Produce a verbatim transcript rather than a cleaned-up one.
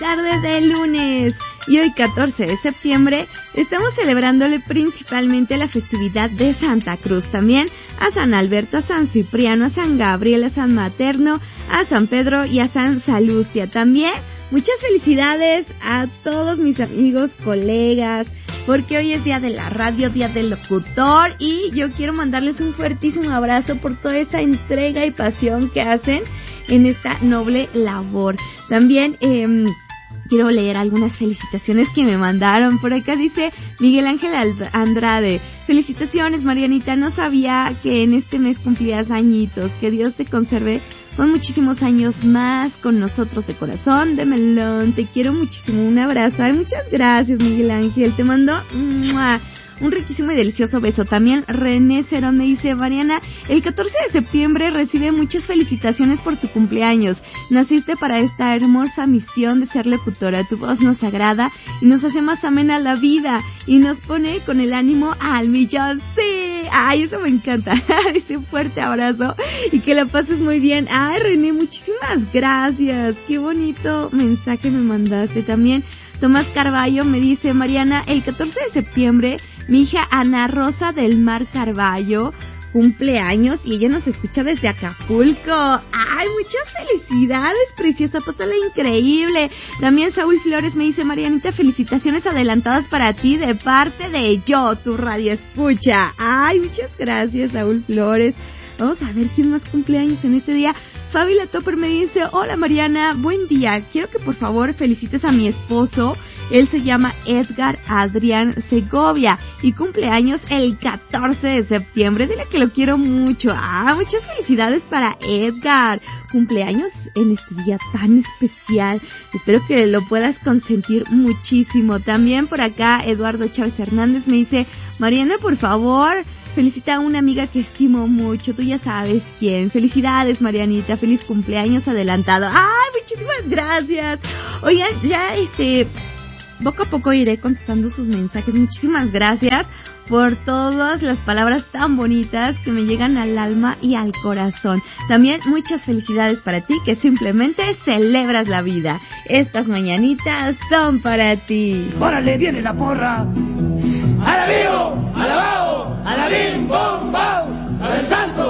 tarde de lunes. Y hoy, catorce de septiembre, estamos celebrándole principalmente la festividad de Santa Cruz. También a San Alberto, a San Cipriano, a San Gabriel, a San Materno, a San Pedro y a San Salustia. También muchas felicidades a todos mis amigos, colegas, porque hoy es día de la radio, día del locutor, y yo quiero mandarles un fuertísimo abrazo por toda esa entrega y pasión que hacen en esta noble labor. También eh, quiero leer algunas felicitaciones que me mandaron. Por acá dice Miguel Ángel Andrade: felicitaciones, Marianita, no sabía que en este mes cumplías añitos, que Dios te conserve con muchísimos años más con nosotros de corazón, de melón, te quiero muchísimo, un abrazo. Ay, muchas gracias, Miguel Ángel, te mando ¡mua! Un riquísimo y delicioso beso. También René Cerón me dice: Mariana, el catorce de septiembre recibe muchas felicitaciones por tu cumpleaños. Naciste para esta hermosa misión de ser locutora. Tu voz nos agrada y nos hace más amena la vida y nos pone con el ánimo al millón. ¡Sí! ¡Ay, eso me encanta! Dice: un fuerte abrazo y que la pases muy bien. ¡Ay, René, muchísimas gracias! ¡Qué bonito mensaje me mandaste! También Tomás Carballo me dice: Mariana, el catorce de septiembre mi hija Ana Rosa del Mar Carballo cumple años y ella nos escucha desde Acapulco. ¡Ay, muchas felicidades, preciosa! Pásala increíble. También Saúl Flores me dice: Marianita, felicitaciones adelantadas para ti de parte de Yo, tu radio escucha. ¡Ay, muchas gracias, Saúl Flores! Vamos a ver quién más cumple años en este día. Fábila Topper me dice: hola Mariana, buen día. Quiero que por favor felicites a mi esposo. Él se llama Edgar Adrián Segovia y cumple años el catorce de septiembre. Dile que lo quiero mucho. Ah, muchas felicidades para Edgar. Cumpleaños en este día tan especial. Espero que lo puedas consentir muchísimo. También por acá Eduardo Chávez Hernández me dice: Mariana, por favor, felicita a una amiga que estimo mucho, tú ya sabes quién. Felicidades, Marianita, feliz cumpleaños adelantado. ¡Ay, muchísimas gracias! Oigan, ya este, poco a poco iré contestando sus mensajes. Muchísimas gracias por todas las palabras tan bonitas que me llegan al alma y al corazón. También muchas felicidades para ti, que simplemente celebras la vida. Estas mañanitas son para ti. ¡Órale, viene la porra! ¡A la vivo! ¡A la bao! ¡A la bim, bom, bau! ¡A la del salto!